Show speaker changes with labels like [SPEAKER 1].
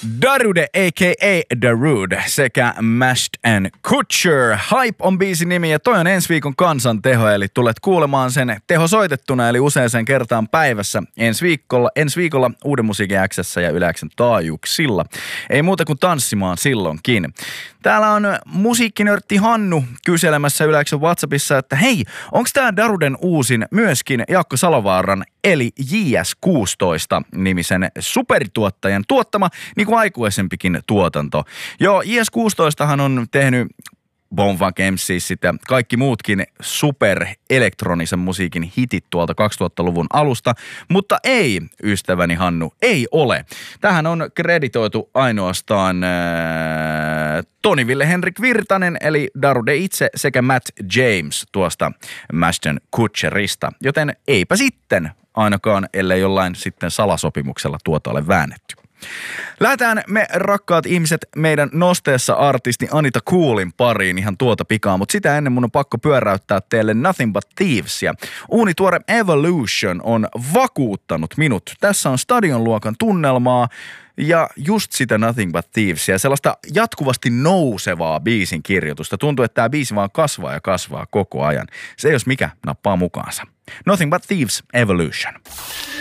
[SPEAKER 1] Darude a.k.a. Darude sekä Mashed and Kutcher. Hype on biisin nimi ja toi on ensi viikon kansanteho, eli tulet kuulemaan sen tehosoitettuna eli useaseen kertaan päivässä ensi viikolla Uuden Musiikin X:ssä ja Yle X:n taajuuksilla. Ei muuta kuin tanssimaan silloinkin. Täällä on musiikkinörtti Hannu kyselemässä Yle X:n WhatsAppissa, että hei, onks tää Daruden uusin myöskin Jaakko Salovaaran eli JS16-nimisen supertuottajan tuottama, niin kuin aikuisempikin tuotanto. Joo, JS16han on tehnyt Bone Thugs MC:sit ja kaikki muutkin superelektronisen musiikin hitit tuolta 2000-luvun alusta, mutta ei, ystäväni Hannu, ei ole. Tähän on kreditoitu ainoastaan Toni Ville Henrik Virtanen, eli Darude itse, sekä Matt James tuosta Mashed Kutcherista, joten eipä sitten ainakaan, ellei jollain sitten salasopimuksella tuota ole väännetty. Lähdetään me rakkaat ihmiset meidän nosteessa artisti Anita Coolin pariin ihan tuota pikaa, mutta sitä ennen mun on pakko pyöräyttää teille Nothing But Thievesia. Uunituore Evolution on vakuuttanut minut. Tässä on stadionluokan tunnelmaa ja just sitä Nothing But Thievesia, sellaista jatkuvasti nousevaa biisin kirjoitusta. Tuntuu, että tämä biisi vaan kasvaa ja kasvaa koko ajan. Se jos mikä nappaa mukaansa. Nothing But Thieves Evolution.